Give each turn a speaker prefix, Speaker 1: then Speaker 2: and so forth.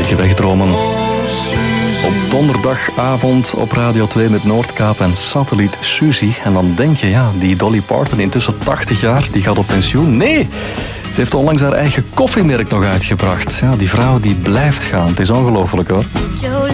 Speaker 1: beetje wegdromen. Op donderdagavond op Radio 2 met Noordkaap en Satelliet Suzy. En dan denk je, ja, die Dolly Parton, intussen 80 jaar, die gaat op pensioen. Nee, ze heeft onlangs haar eigen koffiemerk nog uitgebracht. Ja, die vrouw die blijft gaan. Het is ongelooflijk hoor.